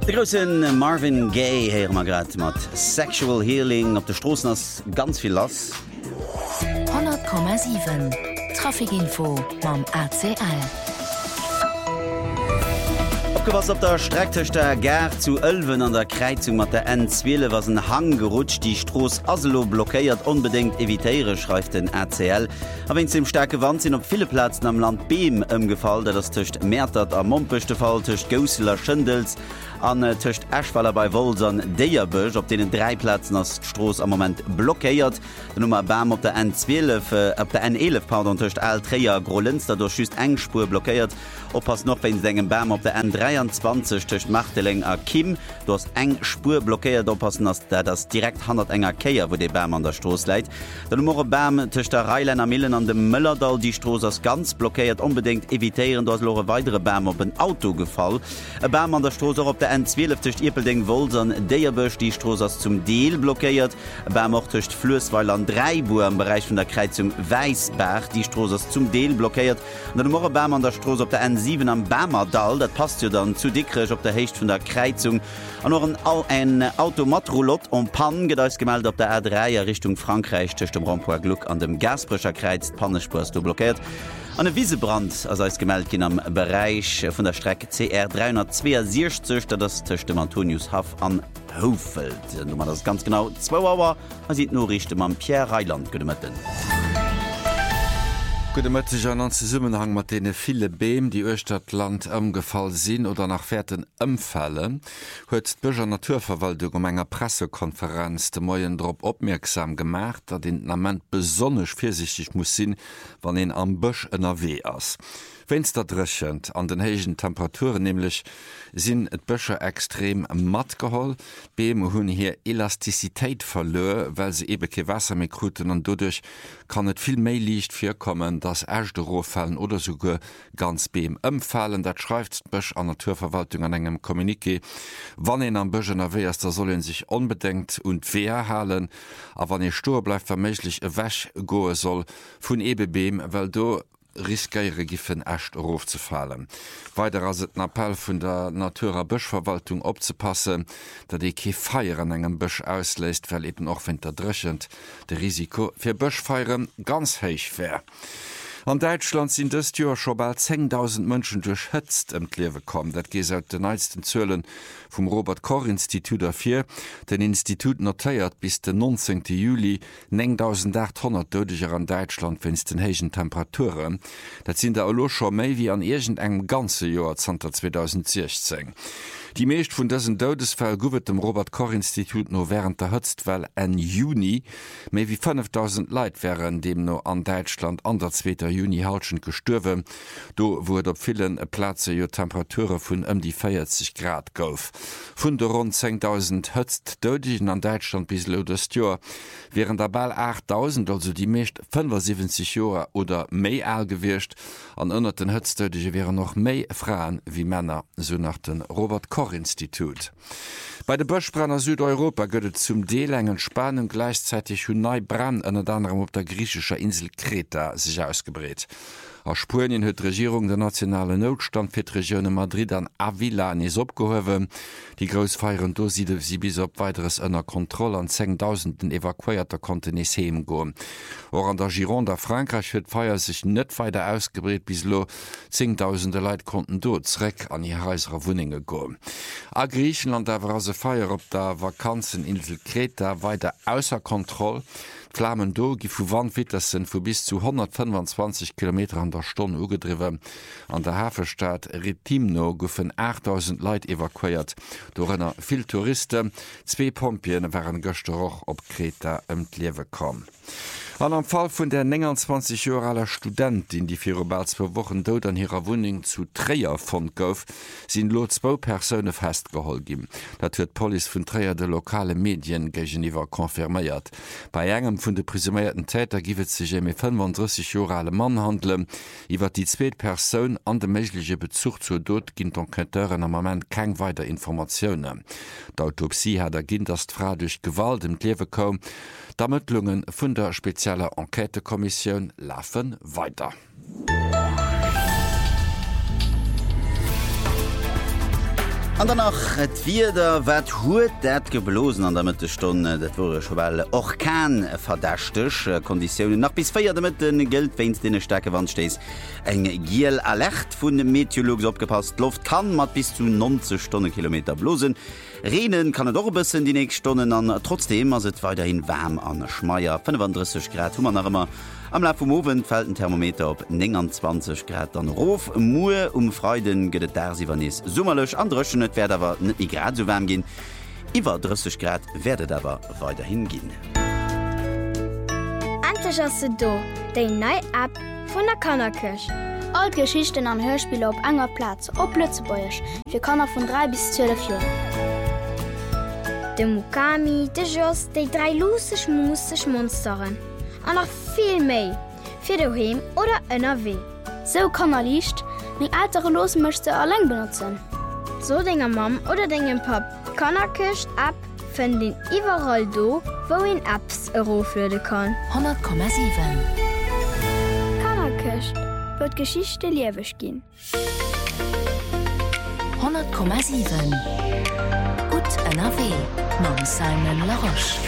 De großen Marvin Gaye her mal grad mat Sexual Healing op der Straßen ass ganz viel lass. 100,7 Trafikinfo mam ACL. Abgewas op der Strecktechter Ger zu Ölwen an der Kreizung mat der N12 was een Hang gerutscht, die Stroß Aselo blockéiert unbedingt evitéiere, schreibt den RCL. Aber wenn im starke Wandsinn op viele Plätzen am Land Beem ëmgefallen, der das töcht Mätert am Mompechte Fall töcht Gouseler Schindels, an töcht Eschwaller bei Wolsern Deierböch, op denen 3 Plätzen als Stroß am Moment blockéiert. Die Nummer Bam op der N12 op der N11 pardon töcht Alträer Grolinz, dadurch schüst Engspur blockéiert. Oppass noch wenn engem Bam op der N23 töcht Machteling a Kim, du hast eng Spur blockéiert oppassen, dass der das direkt 100 enger Keier, wo de Bam an der Stroß leit. Der Nummer Bam töcht der Rheinländer Millen an dem Müllerdal, die Stroß as ganz blockéiert, unbedingt evitieren, du hast lore weitere Bam op ein Auto gefallen. E Bam an der Stroß auch op der N12 töcht Irpelding Wolsern Deierböch, die Stroß as zum Deel blockéiert. Bam auch töcht Flößweil an Dreibuhr im Bereich von der Kreuzung Weißberg, die Stroß as zum Deel blockéiert. Und der Nummer Bam an der Stroß op der N7 am Bamerdal, dat passt ja dann zu dickrech op der Hecht von der Kreuzung. An noch ein Automatrolot om Pannen gedeis gemeldet op der R3 Richtung Frankreich töcht dem Rond-Point Gluck an dem Gasbrecher Kreiz Pannespurs du blockiert. An e Wiesebrand als gemeldet gin am Bereich von der Strecke CR 362, das töcht dem Antonius Haff an Hofeld. Man das ganz genau 2 Auer, man sieht nur richtig am Pierre Reiland gedemmetten. Gudemëtteg an an ze Summenhang mat dee viele Beem, die Ostadtland ëmgefall sinn oder nach Fährten ëmfälle, huet d'Bëger Naturverwaltung um enger Pressekonferenz de Moien Drop opmerksam gemacht, dat d'Internament besonnech vorsichtig muss sinn, wann en am Bëch NRW ass. Fensterdrechend an den hegen Temperaturen nämlich sinn et Bëcher extrem matt geholl, Beem hunn hier Elastizitéit verlöer, weil se ebe ke Wasser mehr kruten an dodurch kann et viel méi liicht firkommen, dass Ächte Rohfällen oder sogar ganz Beem ëmfallen. Dat schreibt Bëch an Naturverwaltung an engem Kommuniqué. Wann en am Bëchen erwehrs, da sollen sich unbedingt und wehr halen, a wann e Stor bleif vermeiglich e wäch goe soll vun Ebebeem, weil do riskeiere giffen echt aufzufallen. Weiter as et Appell vun der Naturer Bëchverwaltung opzepassen, dat de ke Feier an engem Bëch ausläst, weil eben auch winterdrechend de Risiko fir Bëchfeieren ganz heich wär. An Deutschland sind das Jahr schon bald 10.000 Menschen durchhëtzt Lewe kommen. Dat geht aus den neuesten Zahlen vom Robert-Koch-Institut dafür. Den Institut notiert bis den 19. Juli 9.800 Todelige an Deutschland wenn es den hegen Temperaturen. Das sind da auch schon mehr wie an irgendeinem ganzen Jahr 2016. Die meist von diesen Todesfällen gouft dem Robert-Koch-Institut noch während der Hitzewelle en Juni. Mehr wie 5.000 Leute wären dem noch an Deutschland an der 2. Juni halschen gestorben. Do wurde op vielen Plätze jo Temperaturen von die 40 Grad gouf. Von der rund 10.000 Hitzt Todlichen an Deutschland bis lo das Jahr wären der bald 8.000, also die meist 75 Jahre oder mehr alt gewirrscht. An unter den Hitztodlichen wären noch mehr Frauen wie Männer, so nach dem Robert-Koch-Institut. Bei der Bëchbrenner Südeuropa gëtt zum Deelängen Spanien gleichzeitig hun neii Brand an anderem op der griechischer Insel Kreta sich ausgebret. A Spurien huet Regierung der nationale Notstand fir d'Regioune Madrid an Avila is opgehowen. Die Grousfeieren do sie bis op weiteres ënner Kontrolle an 10.000 evakuierter konnten es heem goen. Or an der Gironde Frankreich huet Feier sich net weiter ausgebret bis lo 10.000 Leiit konnten do zreck an ihr heiserer Wuninge goen. A Griechenland awer as se Feier op der Vakanzeninsel Kreta weiter ausser Kontrolle. Flammen do gi vu Wandwittersen vu bis zu 125 km an der Stunde ugedriwe. An der Hafenstadt Retimno goufen 8.000 Leiit evakuiert. Dorënner vill Touristen, 2 Pompien waren gëchte och op Kreta Liewe kom. An am Fall vun der 29 Jahre Studentin, die fir bald 2 Wochen dod an ihrer Wohnung zu Träger von gouf, sind lo 2 Personen festgeholt gin. Dat huet Poli vun Träger de lokale Medien gegeniwwer konfirméiert. Bei engem vun de prisumierten Täter giwet sich e 35 Jahre Mann handle. Iwer die 2 Person an de méigliche Bezug zu Dod ginnt Enqueteuren am moment keng weiter Informationen. D'autopsie hat ginnt dat Fra durch Gewalt im Liewe kom. D'Ermittlungen vun der spezielle Enquetekommission laufen weiter. An danach et wieder wat huet dat geblosen an der Mittestunde, dat wurde schon well Orkan verdächtech Konditionen nach bis feier damit den Geld wennst den Stärkewand stes. Eng Giel Alert vun dem Meteorologs opgepasst. Luft kann mat bis zu 90 Stundenkilometer blosen. Renen kann doch bisssen die nächsten Stunden an trotzdem as het weiterhin warm an Schmeier 35 Grad Hummer nach immer. Am La vom Owen fällt ein Thermometer op 29 Grad an Rof. Mue Freuden gëtt dersiwanis summerlech andrschen net werd awer net nie grad so warm gin. Iwer 30 Grad werdet awer weiterhin gin. Antech as se do, déi nei App vun der Kannerkirch. All Geschichten an Hörspiele op enger Platz op Lützebäuerch fir Kanner vun 3 bis 12 Joer. De Mukami, de Joss, déi 3 lusech musech Monsteren. An noch viel méi, fir doheem oder ënnerW. So Kanner liicht, még ältere Los mëchte alleng benutzen. So dinger Mam oder degem Pap. Kannerkircht App fën den iwwerall do, wo en Apps eroflöde kann. 100,7 Kannerkircht wird Geschichte liewech gin. 100,7 Gut NRW Mam Simon Laroche.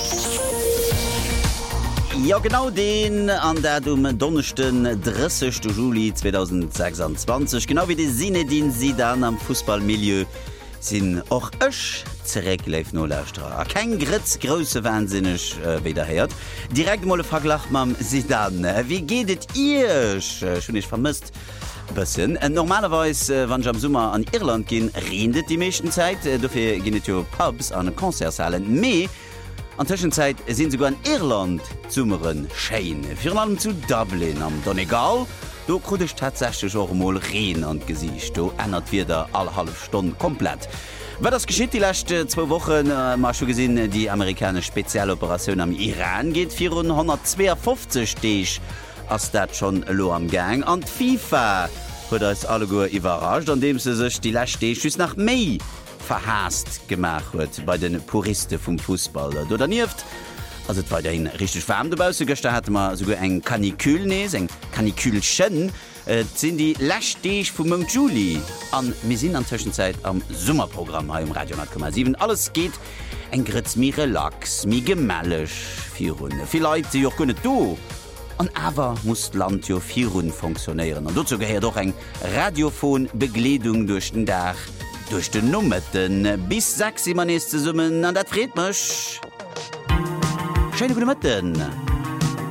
Ja genau den an der donnerchten 30. Juli 2026 genau wie die Zinedine Zidane am Fußballmilieu sind auch ech zurückläuft no Lästra. Kein Gritz große wahnsinnig wiederhört. Direkt mal Vergleich mam Zidane. Wie gehtet ihr? Schon nicht vermisst. Bisschen. Normalerweise, wenn ich am Sommer an Irland gehen, redet die meisten Zeit. Dafür gehen ja Pubs an Konzertsälen. Mehr an Zwischenzeit sind sogar in Irland Summeren schön. Vor allem zu Dublin am Donegal. Da kriege ich tatsächlich auch mal Regen an Gesicht. Da ändert wieder alle halbe Stunde komplett. Was das geschieht die letzten 2 Wochen, mal schon gesehen, die amerikanische Spezialoperation am Iran geht 452 Tage. Als das schon lo am Gang. Und FIFA hat uns alle gut überrascht, indem sie sich die letzte Tage nach Mai verhasst gemacht hat bei den Puristen vom Fußball. Da nieft, also es war weiterhin richtig warm dabei. Gestern hatten wir sogar ein Kanikül, ein Kanikülchen. Sind die letzte Tage vom Juli. Und wir sind in der Zwischenzeit am Sommerprogramm hier im Radio 100,7. Alles geht ein Gritz mehr relax, mehr gemellig für uns. Vielleicht sind auch gar nicht da. Und aber muss Land ja 4 Runden funktionieren. Und dazu gehört doch eine Radiophon-Begleitung durch den Tag, durch den Nummern. Bis 6 immer nächste Summen, und das freut mich. Schöne gute Morgen.